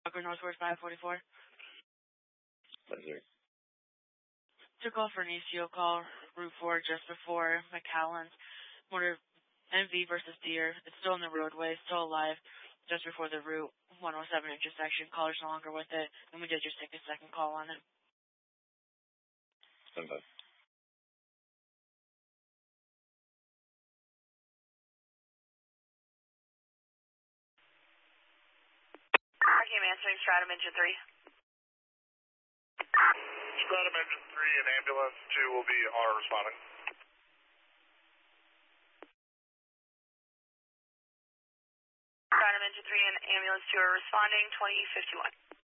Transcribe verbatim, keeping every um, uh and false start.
Walker Northwest five forty-four. Pleasure. Took off for an E C O call, Route four, just before McAllen's. Motor M V versus Deer. It's still in the roadway, still alive, just before the Route one oh seven intersection. Caller's no longer with it, and we did just take a second call on it. Stand by. Arkham answering Stratum Engine three. Stratum Engine three and Ambulance two will be R responding. Stratum Engine three and Ambulance two are responding, twenty fifty-one.